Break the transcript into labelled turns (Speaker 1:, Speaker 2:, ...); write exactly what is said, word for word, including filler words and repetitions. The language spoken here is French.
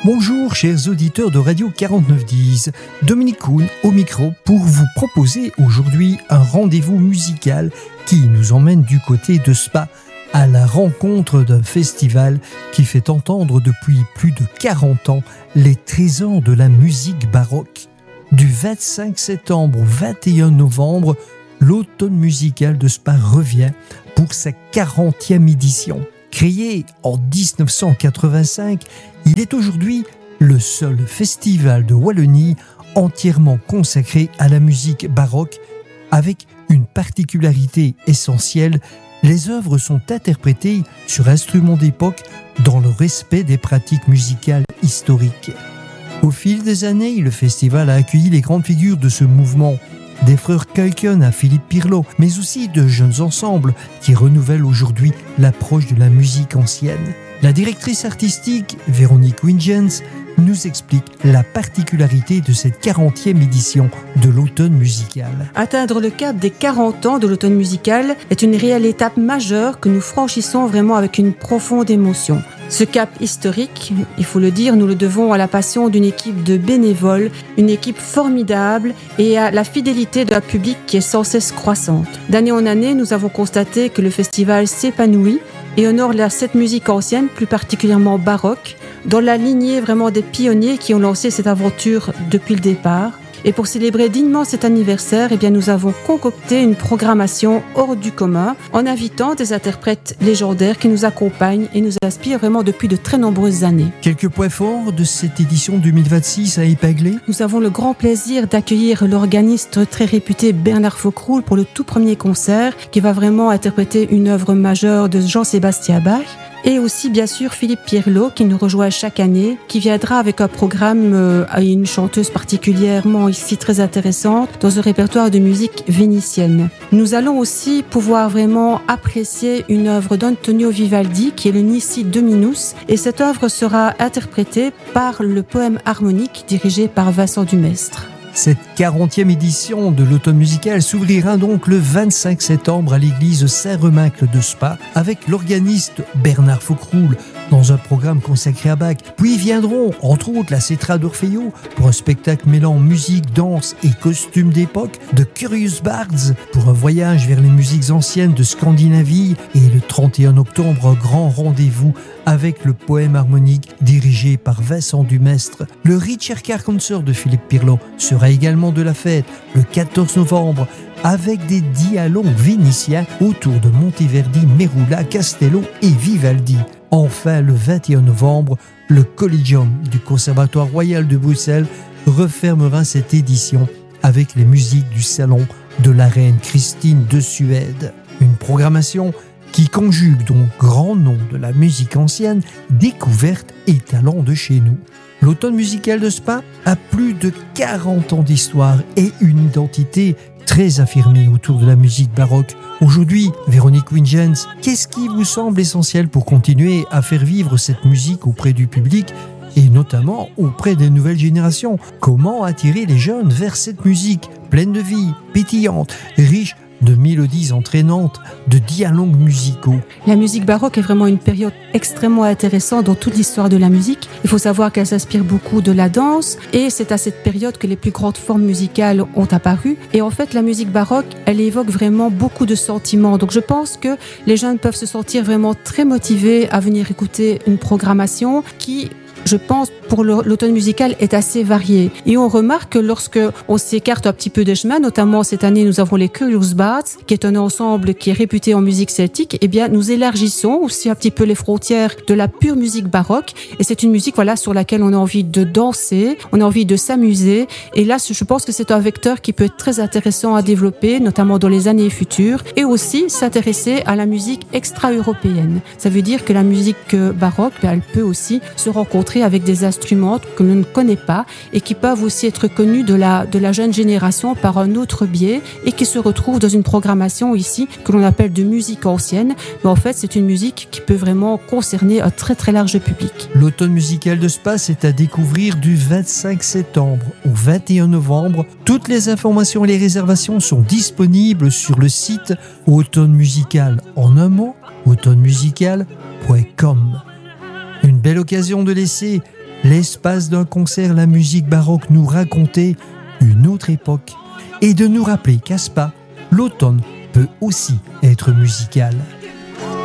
Speaker 1: Bonjour chers auditeurs de Radio quarante-neuf dix, Dominique Kuhn au micro pour vous proposer aujourd'hui un rendez-vous musical qui nous emmène du côté de Spa à la rencontre d'un festival qui fait entendre depuis plus de quarante ans les trésors de la musique baroque. Du vingt-cinq septembre au vingt et un novembre, l'automne musical de Spa revient pour sa quarantième édition. Créé en dix-neuf cent quatre-vingt-cinq, il est aujourd'hui le seul festival de Wallonie entièrement consacré à la musique baroque, avec une particularité essentielle, les œuvres sont interprétées sur instruments d'époque dans le respect des pratiques musicales historiques. Au fil des années, le festival a accueilli les grandes figures de ce mouvement, des frères Kuijken à Philippe Pirlot, mais aussi de jeunes ensembles qui renouvellent aujourd'hui l'approche de la musique ancienne. La directrice artistique, Véronique Wingens, nous explique la particularité de cette quarantième édition de l'automne musical.
Speaker 2: Atteindre le cap des quarante ans de l'automne musical est une réelle étape majeure que nous franchissons vraiment avec une profonde émotion. Ce cap historique, il faut le dire, nous le devons à la passion d'une équipe de bénévoles, une équipe formidable et à la fidélité d'un public qui est sans cesse croissante. D'année en année, nous avons constaté que le festival s'épanouit et honore cette musique ancienne, plus particulièrement baroque, dans la lignée vraiment des pionniers qui ont lancé cette aventure depuis le départ. Et pour célébrer dignement cet anniversaire, eh bien, nous avons concocté une programmation hors du commun en invitant des interprètes légendaires qui nous accompagnent et nous inspirent vraiment depuis de très nombreuses années.
Speaker 1: Quelques points forts de cette édition deux mille vingt-six à épingler.
Speaker 2: Nous avons le grand plaisir d'accueillir l'organiste très réputé Bernard Faucroul pour le tout premier concert qui va vraiment interpréter une œuvre majeure de Jean-Sébastien Bach. Et aussi, bien sûr, Philippe Pirlot, qui nous rejoint chaque année, qui viendra avec un programme euh, à une chanteuse particulièrement ici très intéressante dans un répertoire de musique vénitienne. Nous allons aussi pouvoir vraiment apprécier une œuvre d'Antonio Vivaldi, qui est le Nisi Dominus, et cette œuvre sera interprétée par le poème harmonique dirigé par Vincent Dumestre.
Speaker 1: Cette quarantième édition de l'automne musical s'ouvrira donc le vingt-cinq septembre à l'église Saint-Remacle de Spa avec l'organiste Bernard Faucroul dans un programme consacré à Bach. Puis viendront entre autres la Cetra d'Orfeo pour un spectacle mêlant musique, danse et costumes d'époque, de Curious Bards pour un voyage vers les musiques anciennes de Scandinavie et le trente et un octobre un grand rendez-vous avec le poème harmonique dirigé par Vincent Dumestre. Le Ricercar Concert de Philippe Pirlot sera également de la fête le quatorze novembre avec des dialogues vénitiens autour de Monteverdi, Merula, Castello et Vivaldi. Enfin, le vingt et un novembre, le Collegium du Conservatoire Royal de Bruxelles refermera cette édition avec les musiques du salon de la reine Christine de Suède. Une programmation qui conjugue donc grand nom de la musique ancienne, découverte et talent de chez nous. L'automne musical de Spa a plus de quarante ans d'histoire et une identité très affirmée autour de la musique baroque. Aujourd'hui, Véronique Wingens, qu'est-ce qui vous semble essentiel pour continuer à faire vivre cette musique auprès du public et notamment auprès des nouvelles générations? Comment attirer les jeunes vers cette musique pleine de vie, pétillante, riche de mélodies entraînantes, de dialogues musicaux?
Speaker 2: La musique baroque est vraiment une période extrêmement intéressante dans toute l'histoire de la musique. Il faut savoir qu'elle s'inspire beaucoup de la danse et c'est à cette période que les plus grandes formes musicales ont apparu. Et en fait, la musique baroque, elle évoque vraiment beaucoup de sentiments. Donc je pense que les jeunes peuvent se sentir vraiment très motivés à venir écouter une programmation qui, je pense, pour l'automne musical est assez varié. Et on remarque que lorsque on s'écarte un petit peu des chemins, notamment cette année, nous avons les Curious Bards, qui est un ensemble qui est réputé en musique celtique, eh bien, nous élargissons aussi un petit peu les frontières de la pure musique baroque. Et c'est une musique, voilà, sur laquelle on a envie de danser, on a envie de s'amuser. Et là, je pense que c'est un vecteur qui peut être très intéressant à développer, notamment dans les années futures, et aussi s'intéresser à la musique extra-européenne. Ça veut dire que la musique baroque, elle peut aussi se rencontrer avec des instruments que l'on ne connaît pas et qui peuvent aussi être connus de la, de la jeune génération par un autre biais et qui se retrouvent dans une programmation ici que l'on appelle de musique ancienne. Mais en fait, c'est une musique qui peut vraiment concerner un très très large public.
Speaker 1: L'automne musical de Spa, c'est à découvrir du vingt-cinq septembre au vingt et un novembre. Toutes les informations et les réservations sont disponibles sur le site Automne Musical en un mot, automne musical point com. Une belle occasion de laisser l'espace d'un concert, la musique baroque nous racontait une autre époque et de nous rappeler qu'à Spa, l'automne peut aussi être musical.